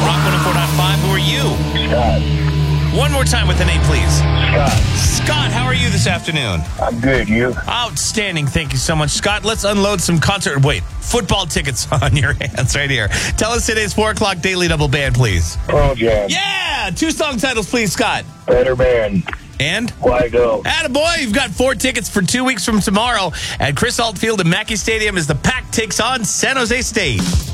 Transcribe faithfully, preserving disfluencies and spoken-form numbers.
Rock one oh four point five. Who are you? Scott. One more time with the name, please. Scott. Scott, how are you this afternoon? I'm good. You? Outstanding. Thank you so much, Scott. Let's unload some concert, wait, football tickets on your hands right here. Tell us today's four o'clock Daily Double Band, please. Pearl Jam. Yeah! Two song titles, please, Scott. Better Man. And? Why go? Attaboy, you've got four tickets for two weeks from tomorrow at Chris Alt Field at Mackey Stadium as the Pack takes on San Jose State.